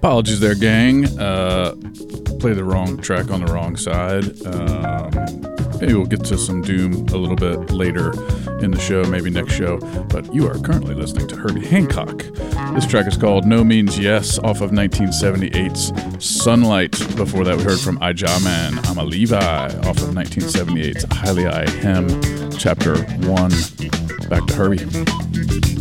Apologies there, gang. Play the wrong track on the wrong side. Maybe we'll get to some Doom a little bit later in the show, maybe next show. But you are currently listening to Herbie Hancock. This track is called No Means Yes off of 1978's Sunlight. Before that, we heard from I-Ja-Man, I'm a Levi off of 1978's Highly I Him, Chapter 1. Back to Herbie.